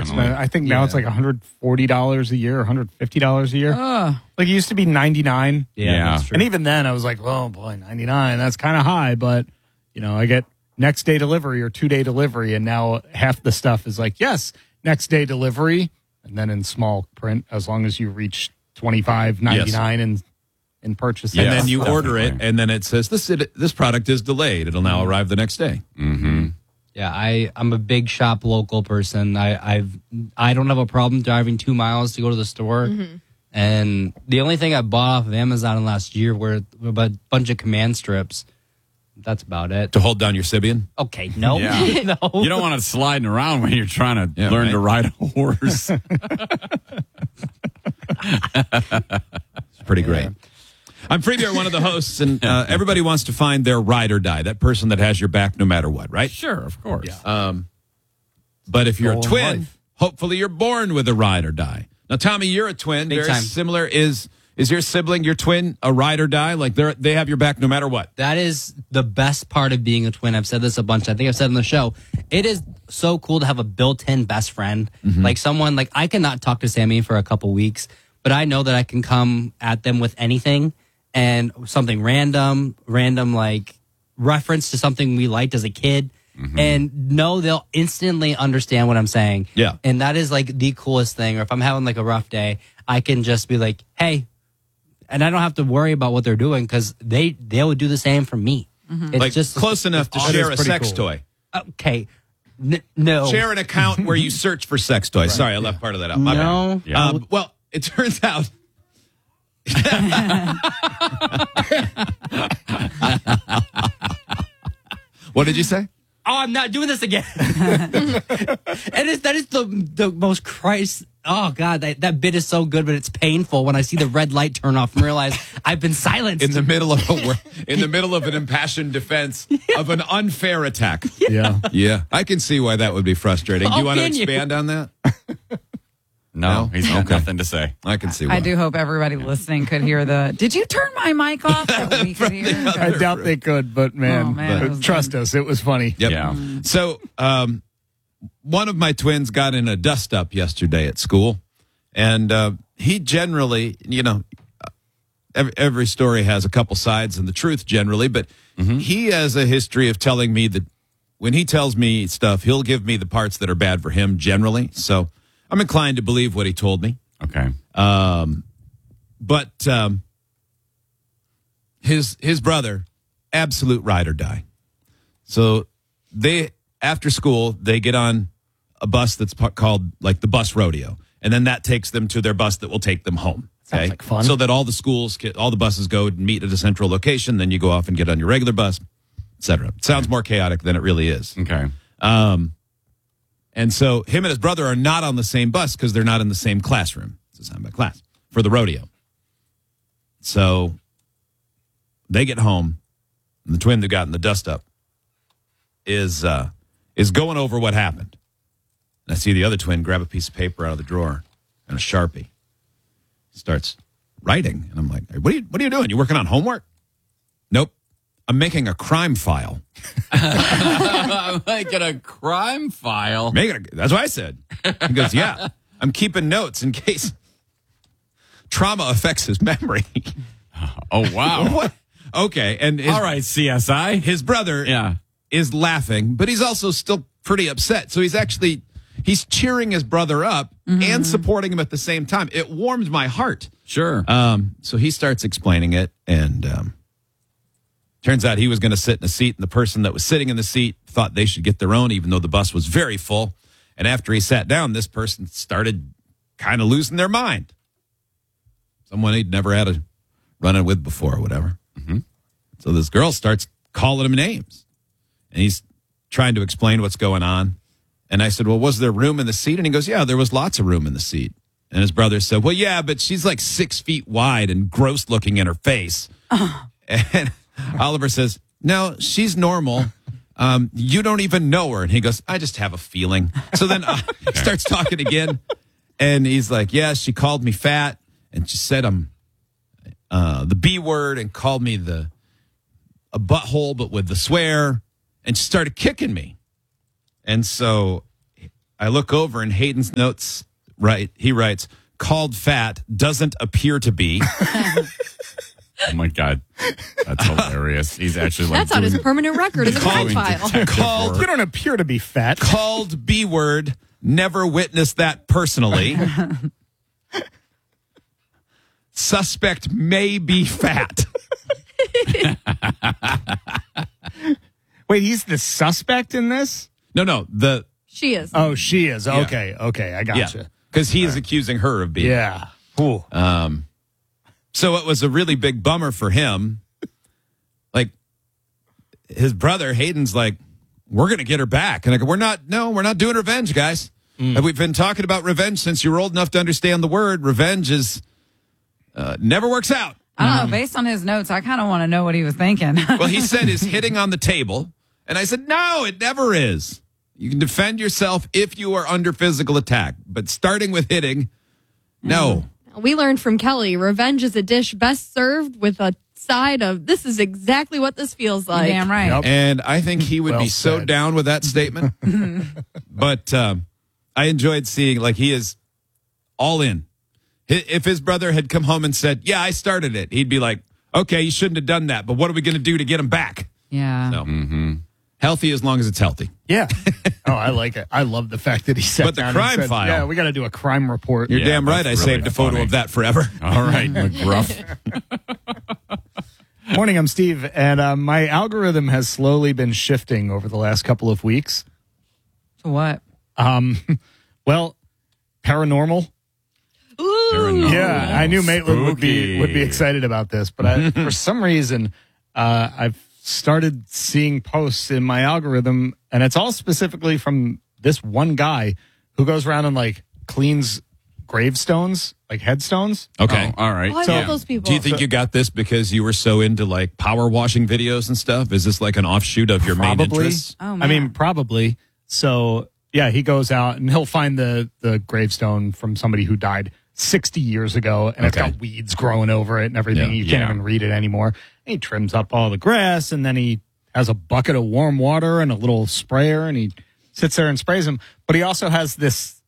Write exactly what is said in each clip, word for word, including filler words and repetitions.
expensive. I think now Yeah. it's like one hundred forty dollars a year, one hundred fifty dollars a year. Uh, Like it used to be ninety-nine. Yeah, Yeah. that's true. And even then I was like, oh boy, ninety-nine, that's kind of high. But, you know, I get next day delivery or two day delivery. And now half the stuff is like, yes, next day delivery. And then in small print, as long as you reach twenty-five ninety-nine in, in purchase. Yeah. And then you order it, definitely. and then it says, this this product is delayed. It'll now arrive the next day. Mm-hmm. Yeah, I, I'm a big shop local person. I I've I don't have a problem driving two miles to go to the store. And the only thing I bought off of Amazon in last year were a bu- bunch of command strips. That's about it. To hold down your Sibian. Okay, no, Yeah. no. You don't want it sliding around when you're trying to Yeah, learn right. to ride a horse. It's pretty great. I'm Freebeer, one of the hosts, and uh, everybody wants to find their ride or die, that person that has your back no matter what, right? Sure, of course. But if you're Goal a in twin, life. hopefully you're born with a ride or die. Now, Tommy, you're a twin. Big Very time. similar. Is is your sibling, your twin, a ride or die? Like they they have your back no matter what. That is the best part of being a twin. I've said this a bunch. I think I've said it on the show. It is so cool to have a built-in best friend. Like someone, like I cannot talk to Sammy for a couple weeks, but I know that I can come at them with anything and something random, random like reference to something we liked as a kid. And know they'll instantly understand what I'm saying. Yeah. And that is like the coolest thing. Or if I'm having like a rough day, I can just be like, hey, and I don't have to worry about what they're doing because they they would do the same for me. It's Like just close enough to That share is a pretty sex cool. toy. okay. N- no, Share an account where you search for sex toys. Sorry, I left part of that out. My bad. no. Yeah. Um, well, it turns out. What did you say? Oh, I'm not doing this again. and it's, that is the the most Christ. Oh God, that, that bit is so good, but it's painful when I see the red light turn off and realize I've been silenced. In the middle of a wor- in the middle of an impassioned defense of an unfair attack. Yeah. Yeah, I can see why that would be frustrating. Do Oh, you want to can you? expand on that? No, No? he's got Okay. nothing to say. I can see why. I do hope everybody listening could hear the. Did you turn my mic off that we could hear? I doubt they could, but man, Oh, man, but it was trust us, it was funny. Yep. Yeah. So, um, one of my twins got in a dust up yesterday at school, and uh, he generally, you know, every, every story has a couple sides and the truth generally, but he has a history of telling me that when he tells me stuff, he'll give me the parts that are bad for him generally. So I'm inclined to believe what he told me. Okay. But um, his his brother, absolute ride or die. So they after school they get on a bus that's pa- called like the bus rodeo, and then that takes them to their bus that will take them home. Sounds like fun. So that all the schools, get, all the buses go and meet at a central location. Then you go off and get on your regular bus, et cetera. It sounds more chaotic than it really is. Okay. And so him and his brother are not on the same bus because they're not in the same classroom. It's assigned by class for the rodeo. So they get home, and the twin that got in the dust up is uh, is going over what happened. And I see the other twin grab a piece of paper out of the drawer and a Sharpie. Starts writing, and I'm like, hey, "What are you? What are you doing? You working on homework?" Nope, I'm making a crime file. I'm making a crime file. Making a, that's what I said. He goes, "Yeah, I'm keeping notes in case trauma affects his memory." Oh, wow. What? Okay, and his, All right, C S I. his brother Yeah. is laughing, but he's also still pretty upset. So he's actually he's cheering his brother up and supporting him at the same time. It warmed my heart. Sure. Um, so he starts explaining it, and um, turns out he was going to sit in a seat, and the person that was sitting in the seat thought they should get their own, even though the bus was very full. And after he sat down, this person started kind of losing their mind. Someone he'd never had a run-in with before or whatever. Mm-hmm. So this girl starts calling him names, and he's trying to explain what's going on. And I said, well, was there room in the seat? And he goes, yeah, there was lots of room in the seat. And his brother said, well, yeah, but she's like six feet wide and gross looking in her face. And Oliver says, no, she's normal. Um, you don't even know her. And he goes, I just have a feeling. So then uh, he starts talking again. And he's like, yeah, she called me fat. And she said I'm uh, the B word and called me the a butthole, but with the swear. And she started kicking me. And so I look over and Hayden's notes, right? He writes, called fat, doesn't appear to be. Oh my God, that's hilarious. He's actually like That's on his doing- permanent record in the crime doing file. detective Called- work. You don't appear to be fat. Called B word, never witnessed that personally. Suspect may be fat. Wait, he's the suspect in this? No, no, the She is. Oh, she is. Okay, okay, I yeah, gotcha. because he is accusing her of being. Yeah. Ooh. So it was a really big bummer for him. Like his brother Hayden's like, we're going to get her back. And I go, we're not, no, we're not doing revenge, guys. And we've been talking about revenge since you were old enough to understand the word. Revenge is, uh, never works out. I don't know. Based on his notes, I kind of want to know what he was thinking. Well, he said is hitting on the table. And I said, no, it never is. You can defend yourself if you are under physical attack. But starting with hitting, no. We learned from Kelly, revenge is a dish best served with a side of, this is exactly what this feels like. Damn right. Yep. And I think he would Well be so said. down with that statement. But um, I enjoyed seeing, like, he is all in. Hi- If his brother had come home and said, yeah, I started it, he'd be like, okay, you shouldn't have done that, but what are we going to do to get him back? Yeah. So, healthy as long as it's healthy. Yeah. Oh, I like it. I love the fact that he sat But the down crime and said, file. yeah, we got to do a crime report. You're Yeah, damn right. I that's really saved a photo funny. of that forever. All right, McGruff. Morning, I'm Steve, and uh, my algorithm has slowly been shifting over the last couple of weeks. To what? Um, well, paranormal. Paranormal. Yeah, I knew Maitland would be Spooky. would be excited about this, but I, for some reason, uh, I've started seeing posts in my algorithm, and it's all specifically from this one guy who goes around and like cleans gravestones, like headstones. Okay. Oh, all right. Oh, I So- love those people. Do you think you got this because you were so into like power washing videos and stuff? Is this like an offshoot of your main Probably. interests? Oh, I man. mean, probably. So yeah, he goes out and he'll find the the gravestone from somebody who died sixty years ago, and it's Okay. got weeds growing over it and everything. Yeah. You can't Yeah. even read it anymore. And he trims up all the grass, and then he has a bucket of warm water and a little sprayer, and he sits there and sprays them. But he also has this.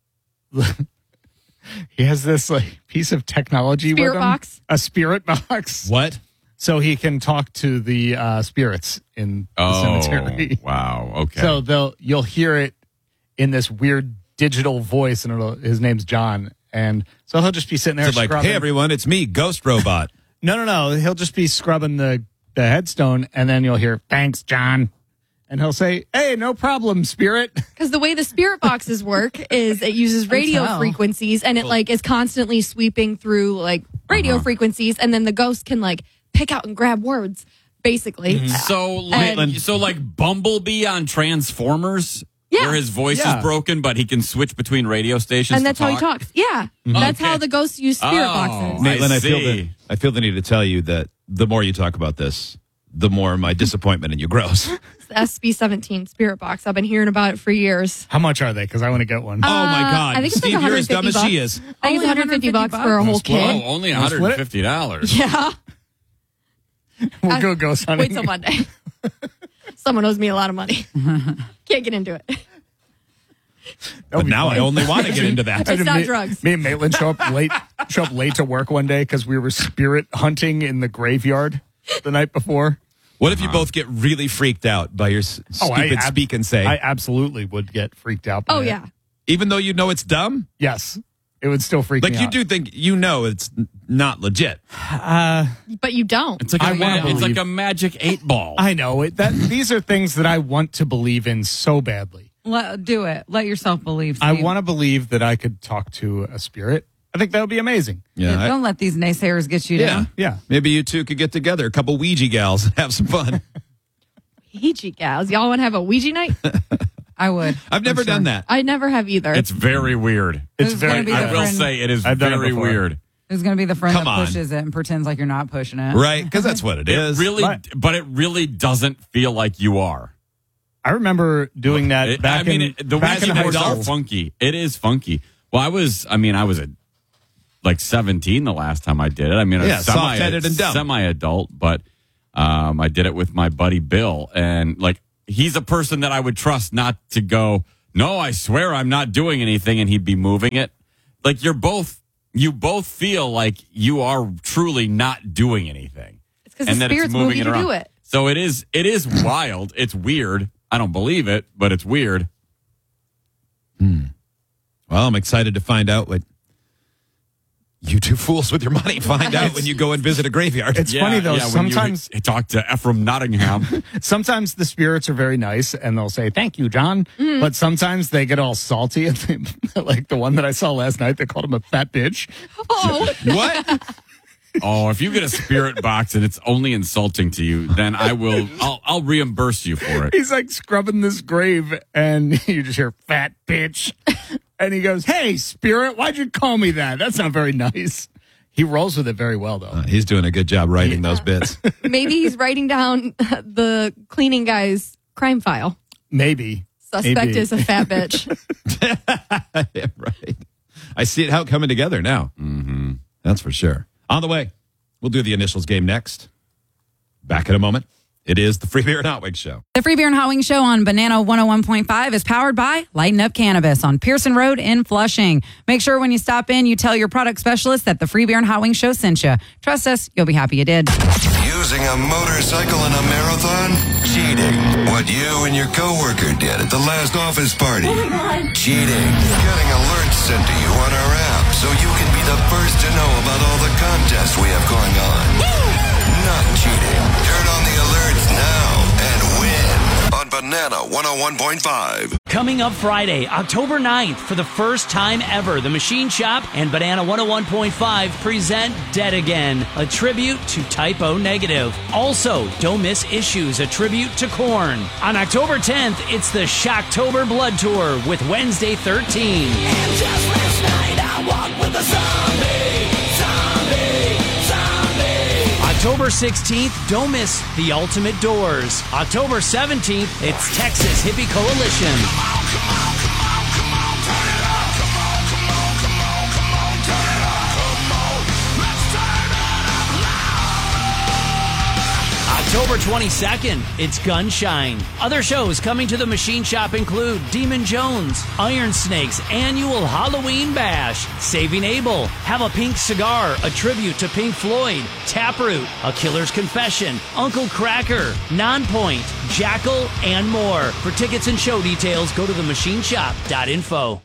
He has this like piece of technology Spirit with him, box? a spirit box, What? so he can talk to the uh, spirits in the Oh, cemetery. wow. Okay. So they'll you'll hear it in this weird digital voice, and it'll, his name's John, and so he'll just be sitting there Is it like, scrubbing. hey everyone, it's me, Ghost Robot. No, no, no. He'll just be scrubbing the the headstone, and then you'll hear "Thanks, John," and he'll say, "Hey, no problem, spirit." Because the way the spirit boxes work is it uses radio tell. frequencies and it like is constantly sweeping through like radio Uh-huh. frequencies, and then the ghost can like pick out and grab words, basically. So like, Maitland. so like Bumblebee on Transformers, Yeah. where his voice Yeah. is broken, but he can switch between radio stations. And to that's how he talk? talks. Yeah, that's Okay. how the ghosts use spirit Oh. boxes. Maitland, I, feel see. the I feel the need to tell you that the more you talk about this, the more my disappointment in you grows. It's the S B seventeen spirit box. I've been hearing about it for years. How much are they? Because I want to get one. Oh my God. I think it's like Steve, you're as dumb one hundred fifty as she bucks. is. I think it's Only one hundred fifty bucks bucks? for a whole Wanna split? Oh, kit. only Wanna one split hundred it? fifty dollars. Yeah. We'll go ghost hunting. Wait till Monday. Someone owes me a lot of money. Can't get into it. But now I only want to get into that. It's Imagine not me, drugs. Me and Maitland show up late, show up late to work one day because we were spirit hunting in the graveyard the night before. What if you both get really freaked out by your s- Oh, I stupid ab- speak and say, I absolutely would get freaked out. By Oh it. yeah. even though you know it's dumb? Yes, it would still freak Like me you out. do think you know it's n- not legit. But you don't. It's like I a wanna ma- it's like believe- a magic eight ball. I know it. That these are things that I want to believe in so badly. Let, do it. Let yourself believe. I Steve. want to believe that I could talk to a spirit. I think that would be amazing. Yeah. I- Don't let these naysayers get you yeah. down. Yeah. Maybe you two could get together, a couple Ouija gals, and have some fun. Ouija gals. Y'all want to have a Ouija night? I would. I've never For sure. done that. I never have either. It's very weird. It's Who's very. gonna be I the will friend- say it is I've done it very before. weird. Who's going to be the friend Come that on. pushes it and pretends like you're not pushing it? Right? Because that's what it It is. really, But- but it really doesn't feel like you are. I remember doing that It- back I mean, in it, the back in Ouija high boards are school. funky. It is funky. Well, I was. I mean, I was a, like seventeen the last time I did it. I mean, I was Yeah, semi, soft-headed and dumb. semi-adult, but um, I did it with my buddy Bill, and like he's a person that I would trust not to go. no, I swear I'm not doing anything, and he'd be moving it. Like you're both, you both feel like you are truly not doing anything. It's because the that spirits move you to around. do it. So it is, it is wild. It's weird. I don't believe it, but it's weird. Hmm. Well, I'm excited to find out what you two fools with your money find out when you go and visit a graveyard. It's Yeah, funny though. yeah, when you sometimes talk to Ephraim Nottingham. sometimes the spirits are very nice and they'll say thank you, John. Mm-hmm. But sometimes they get all salty and they, like the one that I saw last night, they called him a fat bitch. Oh, What? Oh, if you get a spirit box and it's only insulting to you, then I will. I'll, I'll reimburse you for it. He's like scrubbing this grave and you just hear fat bitch. And he goes, hey, spirit, why'd you call me that? That's not very nice. He rolls with it very well, though. Uh, he's doing a good job writing those bits. maybe he's writing down the cleaning guy's crime file. Maybe. Suspect Maybe. is a fat bitch. Yeah, right. I see it how coming together now. Mm-hmm. That's for sure. On the way, we'll do the initials game next. Back in a moment. It is the Free Beer and Hot Wings Show. The Free Beer and Hot Wings Show on Banana one oh one point five is powered by Lighten Up Cannabis on Pearson Road in Flushing. Make sure when you stop in, you tell your product specialist that the Free Beer and Hot Wings Show sent you. Trust us, you'll be happy you did. Using a motorcycle in a marathon? Cheating. What you and your coworker did at the last office party? Cheating. Getting alerts sent to you on our app so you can be the first to know about all the contests we have going on. Not cheating. Turn on the alerts now and win on Banana one oh one point five. Coming up Friday, October ninth, for the first time ever, the Machine Shop and Banana one oh one point five present Dead Again, a tribute to Type O Negative. Also, don't miss Issues, a tribute to Korn. On October tenth, it's the Shocktober Blood Tour with Wednesday thirteen. And just last night, I walked with a zombie, zombie, zombie. October sixteenth, don't miss The Ultimate Doors. October seventeenth, it's Texas Hippie Coalition. October twenty-second, it's Gunshine. Other shows coming to the Machine Shop include Demon Jones, Iron Snake's annual Halloween Bash, Saving Abel, Have a Pink Cigar, a tribute to Pink Floyd, Taproot, A Killer's Confession, Uncle Cracker, Nonpoint, Jackal, and more. For tickets and show details, go to the machine shop dot info.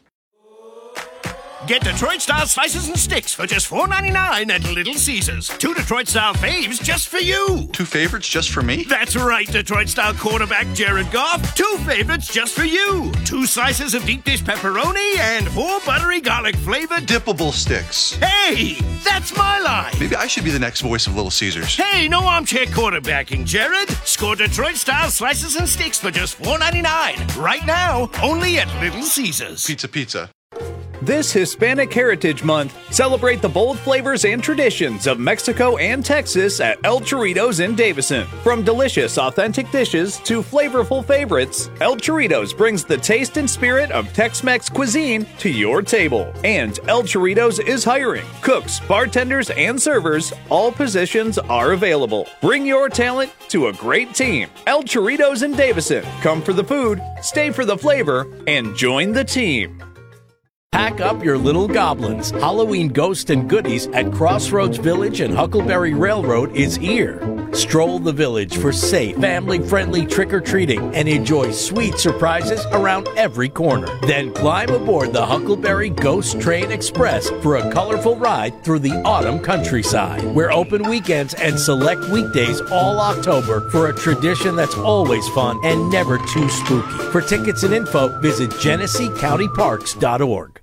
Get Detroit-style slices and sticks for just four ninety-nine at Little Caesars. Two Detroit-style faves just for you. Two favorites just for me? That's right, Detroit-style quarterback Jared Goff. Two favorites just for you. Two slices of deep dish pepperoni and four buttery garlic-flavored Dippable sticks. Hey, that's my line. Maybe I should be the next voice of Little Caesars. Hey, no armchair quarterbacking, Jared. Score Detroit-style slices and sticks for just four ninety-nine. Right now, only at Little Caesars. Pizza, pizza. This Hispanic Heritage Month, celebrate the bold flavors and traditions of Mexico and Texas at El Chorritos in Davison. From delicious, authentic dishes to flavorful favorites, El Chorritos brings the taste and spirit of Tex-Mex cuisine to your table. And El Chorritos is hiring cooks, bartenders, and servers. All positions are available. Bring your talent to a great team. El Chorritos in Davison. Come for the food, stay for the flavor, and join the team. Pack up your little goblins. Halloween ghosts and goodies at Crossroads Village and Huckleberry Railroad is here. Stroll the village for safe, family-friendly trick-or-treating and enjoy sweet surprises around every corner. Then climb aboard the Huckleberry Ghost Train Express for a colorful ride through the autumn countryside. We're open weekends and select weekdays all October for a tradition that's always fun and never too spooky. For tickets and info, visit Genesee County Parks dot org.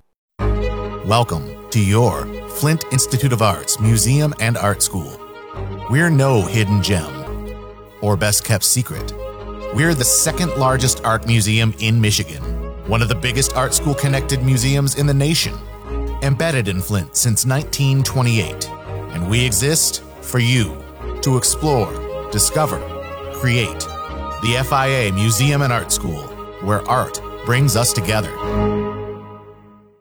Welcome to your Flint Institute of Arts Museum and Art School. We're no hidden gem or best kept secret. We're the second largest art museum in Michigan, one of the biggest art school connected museums in the nation, embedded in Flint since nineteen twenty-eight. And we exist for you to explore, discover, create. The F I A Museum and Art School, where art brings us together.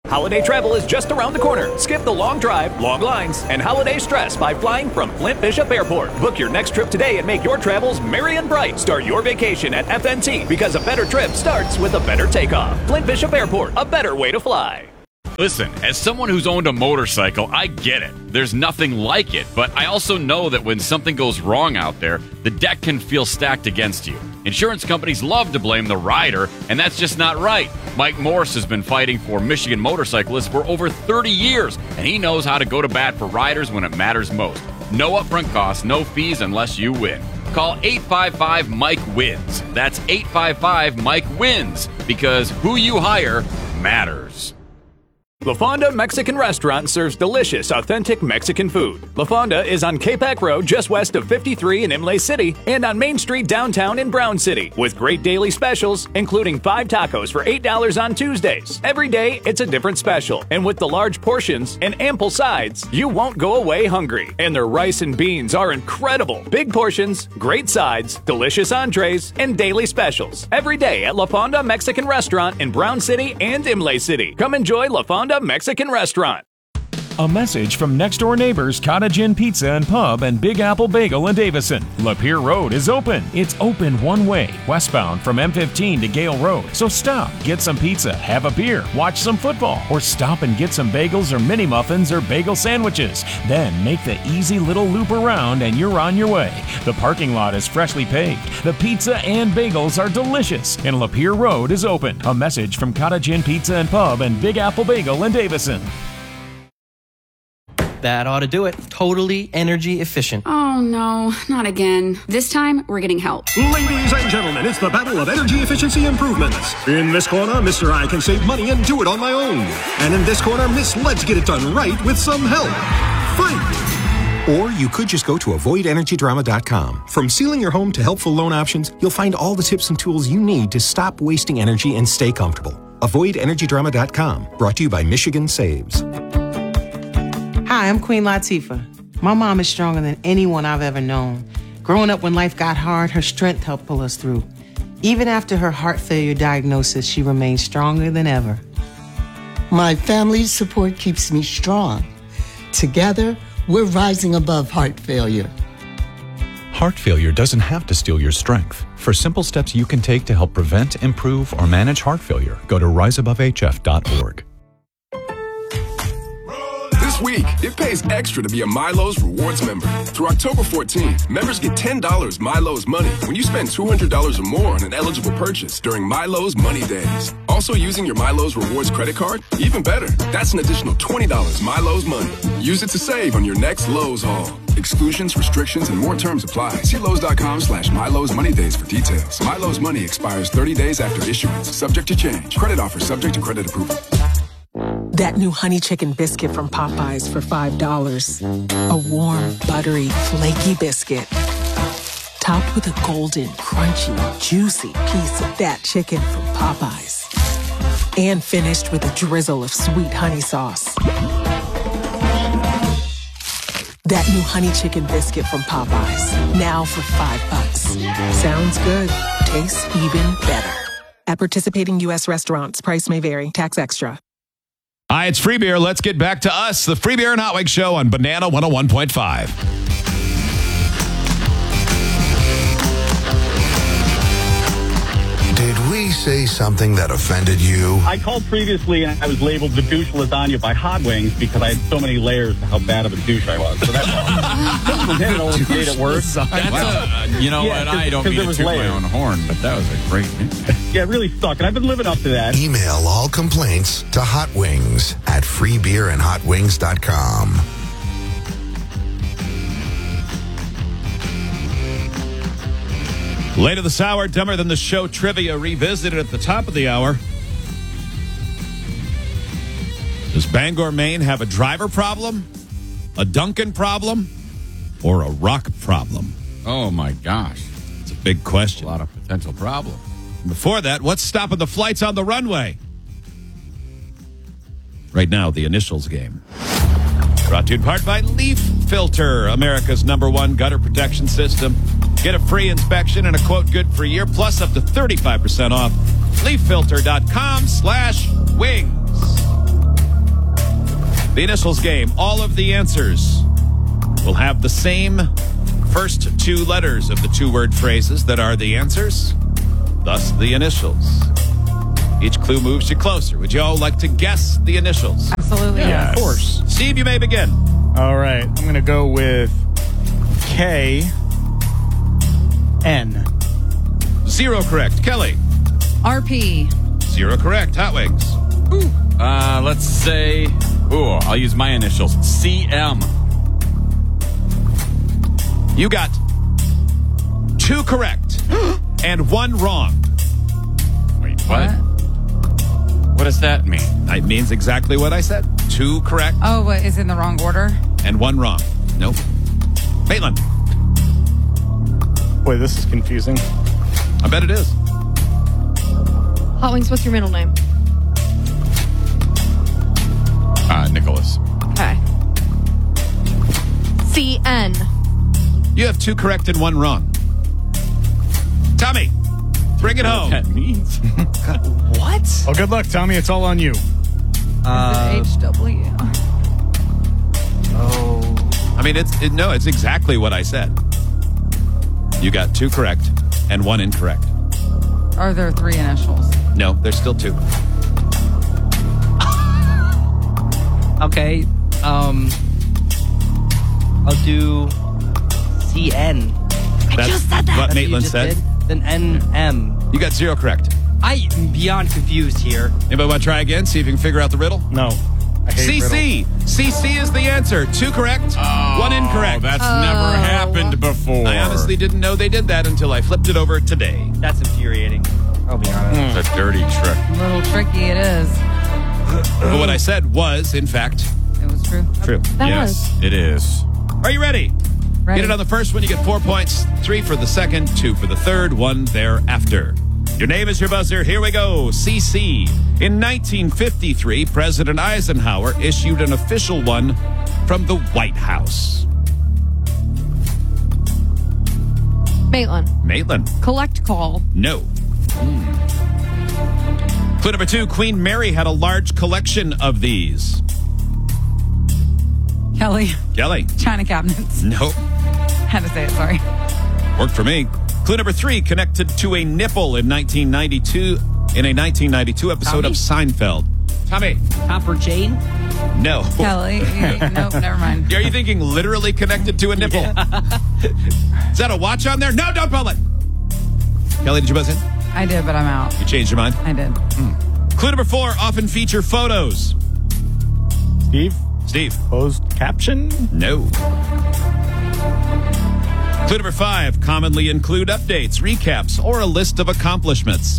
Holiday travel is just around the corner. Skip the long drive, long lines, and holiday stress by flying from Flint Bishop Airport. Book your next trip today and make your travels merry and bright. Start your vacation at F N T because a better trip starts with a better takeoff. Flint Bishop Airport, a better way to fly. Listen, as someone who's owned a motorcycle, I get it. There's nothing like it, but I also know that when something goes wrong out there, the deck can feel stacked against you. Insurance companies love to blame the rider, and that's just not right. Mike Morse has been fighting for Michigan motorcyclists for over thirty years, and he knows how to go to bat for riders when it matters most. No upfront costs, no fees unless you win. Call eight five five, Mike wins. That's eight five five, Mike wins, because who you hire matters. La Fonda Mexican Restaurant serves delicious, authentic Mexican food. La Fonda is on Capac Road, just west of fifty-three in Imlay City, and on Main Street downtown in Brown City, with great daily specials, including five tacos for eight dollars on Tuesdays. Every day, it's a different special, and with the large portions and ample sides, you won't go away hungry. And their rice and beans are incredible. Big portions, great sides, delicious entrees, and daily specials. Every day at La Fonda Mexican Restaurant in Brown City and Imlay City. Come enjoy La Fonda Mexican Restaurant. A message from next door neighbors Cottage Inn Pizza and Pub and Big Apple Bagel in Davison. Lapeer Road is open. It's open one way, westbound from M fifteen to Gale Road. So stop, get some pizza, have a beer, watch some football, or stop and get some bagels or mini muffins or bagel sandwiches. Then make the easy little loop around and you're on your way. The parking lot is freshly paved. The pizza and bagels are delicious, and Lapeer Road is open. A message from Cottage Inn Pizza and Pub and Big Apple Bagel in Davison. That ought to do it. Totally energy efficient. Oh, no, not again. This time, we're getting help. Ladies and gentlemen, it's the battle of energy efficiency improvements. In this corner, Mister I can save money and do it on my own. And in this corner, Miss Let's get it done right with some help. Fight! Or you could just go to avoid energy drama dot com. From sealing your home to helpful loan options, you'll find all the tips and tools you need to stop wasting energy and stay comfortable. avoid energy drama dot com. Brought to you by Michigan Saves. Hi, I'm Queen Latifah. My mom is stronger than anyone I've ever known. Growing up when life got hard, her strength helped pull us through. Even after her heart failure diagnosis, she remains stronger than ever. My family's support keeps me strong. Together, we're rising above heart failure. Heart failure doesn't have to steal your strength. For simple steps you can take to help prevent, improve, or manage heart failure, go to rise above h f dot org. This week, it pays extra to be a Milo's Rewards member. Through October fourteenth, members get ten dollars Milo's Money when you spend two hundred dollars or more on an eligible purchase during Milo's Money Days. Also using your Milo's Rewards credit card? Even better, that's an additional twenty dollars Milo's Money. Use it to save on your next Lowe's haul. Exclusions, restrictions, and more terms apply. See Lowe's.com slash Milo's Money Days for details. Milo's Money expires thirty days after issuance. Subject to change. Credit offer subject to credit approval. That new honey chicken biscuit from Popeyes for five dollars. A warm, buttery, flaky biscuit. Topped with a golden, crunchy, juicy piece of that chicken from Popeyes. And finished with a drizzle of sweet honey sauce. That new honey chicken biscuit from Popeyes. Now for five bucks. Sounds good. Tastes even better. At participating U S restaurants, price may vary. Tax extra. Hi, it's Free Beer. Let's get back to us, the Free Beer and Hot Wings Show on Banana one oh one point five. Did we say something that offended you? I called previously and I was labeled the douche lasagna by Hot Wings because I had so many layers to how bad of a douche I was. So that's all. It always made it worse. That's a, you know, Yeah, and I don't 'cause mean there to toot was my layers. own horn, but that was a great Yeah, it really sucked. And I've been living up to that. Email all complaints to Hot Wings at free beer and hot wings dot com. Later this hour, Dumber Than the Show trivia revisited at the top of the hour. Does Bangor, Maine have a driver problem, a Duncan problem, or a rock problem? Oh, my gosh. It's a big question. A lot of potential problems. Before that, what's stopping the flights on the runway? Right now, the initials game. Brought to you in part by Leaf Filter, America's number one gutter protection system. Get a free inspection and a quote good for a year, plus up to thirty-five percent off. leaf filter dot com slash wings. The initials game. All of the answers will have the same first two letters of the two-word phrases that are the answers, thus the initials. Each clue moves you closer. Would you all like to guess the initials? Absolutely. Yeah, of course. Steve, you may begin. All right. I'm going to go with K N. Zero correct. Kelly. R P. Zero correct. Hot Wings. Uh, let's say, ooh, I'll use my initials. C M. You got two correct and one wrong. Wait, what? What does that mean? It means exactly what I said. Two correct Oh, what is in the wrong order? and one wrong. Nope. Maitland. Boy, this is confusing. I bet it is. Hot Wings, what's your middle name? Uh, Nicholas. Okay. C N. You have two correct and one wrong. Tommy, bring it home. That means. What? Well, good luck, Tommy. It's all on you. Uh, H W. Oh. I mean, it's it, no, it's exactly what I said. You got two correct and one incorrect. Are there three initials? No, there's still two. Okay. Um. I'll do C N. I That's just said that. what That's Maitland you just said. did. Then N M. You got zero correct. I am beyond confused here. Anybody want to try again? See if you can figure out the riddle? No. I hate C C. riddles. C C is the answer. Two correct, Oh, one incorrect. That's never happened before. I honestly didn't know they did that until I flipped it over today. That's infuriating. I'll be honest. It's a dirty trick. A little tricky it is. But what I said was, in fact, It was true. true. That Yes, was. it is. Are you ready? Ready. Get it on the first one, you get four points. Three for the second, two for the third, one thereafter. Your name is your buzzer. Here we go. C C. In nineteen fifty-three, President Eisenhower issued an official one from the White House. Maitland. Maitland. Collect call. No. Clue number two, Queen Mary had a large collection of these. Kelly. Kelly. China cabinets. Nope. Had to say it, sorry. Worked for me. Clue number three, connected to a nipple in nineteen ninety-two in a nineteen ninety-two episode Tommy? of Seinfeld. Tommy. Copper chain? No. Kelly. Nope, never mind. Are you thinking literally connected to a nipple? Is that a watch on there? No, don't pull it. Kelly, did you buzz in? I did, but I'm out. You changed your mind? I did. Clue number four, often feature photos. Steve? Steve. Closed caption? No. Clue number five, commonly include updates, recaps, or a list of accomplishments.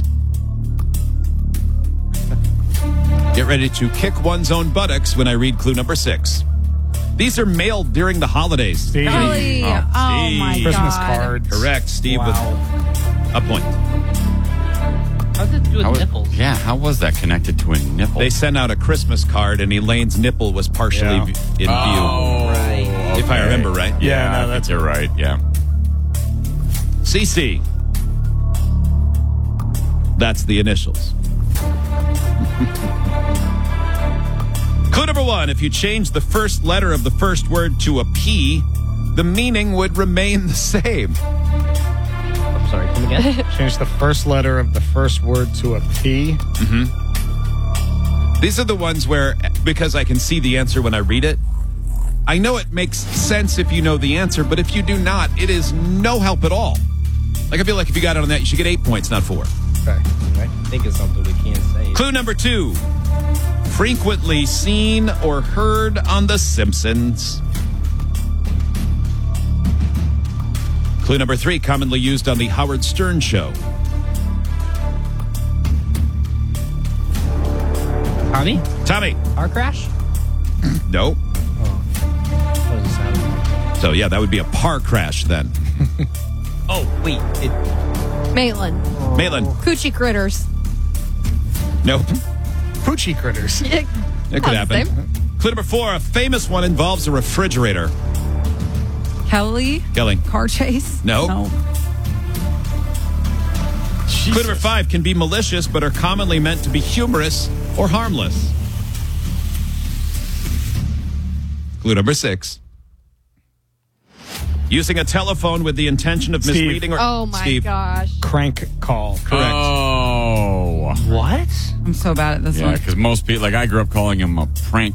Get ready to kick one's own buttocks when I read clue number six. These are mailed during the holidays. Steve. Kelly. Oh, oh Steve. my Christmas God. cards. Correct, Steve Wow. with a point. How did it do with How was- nipples? Yeah, how was that connected to a nipple? They sent out a Christmas card, and Elaine's nipple was partially Yeah. v- in view. Oh, Right. If I okay. remember right. Yeah, Yeah, no, I think that's- you're right. Yeah. C C. That's the initials. Clue number one, if you change the first letter of the first word to a P, the meaning would remain the same. I'm sorry, come again? Change the first letter of the first word to a P. These are the ones where, because I can see the answer when I read it, I know it makes sense if you know the answer, but if you do not, it is no help at all. Like, I feel like if you got it on that, you should get eight points, not four. Okay. I think it's something we can't say. Clue number two, frequently seen or heard on The Simpsons. Clue number three, commonly used on The Howard Stern Show. Tommy? Tommy. Car crash? No. What does it sound like? So, yeah, that would be a par crash then. Oh, wait. It, Maitland. Maitland. Coochie critters. Nope. Poochie critters. Yeah, It could that's the happen. same. Clue number four, a famous one involves a refrigerator. Kelly. Kelly. Car chase. No. No. Clue number five, can be malicious but are commonly meant to be humorous or harmless. Clue number six. Using a telephone with the intention of Steve. misleading or Oh my Steve. gosh. Crank call. Correct. Oh. What? I'm so bad at this Yeah, one. because most people, like I grew up calling him a prank